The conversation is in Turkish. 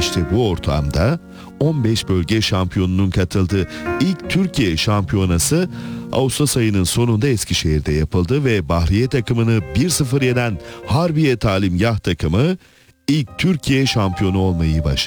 İşte bu ortamda 15 bölge şampiyonunun katıldığı ilk Türkiye şampiyonası Ağustos ayının sonunda Eskişehir'de yapıldı ve Bahriye takımını 1-0 yenen Harbiye Talim Yah takımı ilk Türkiye şampiyonu olmayı başardı.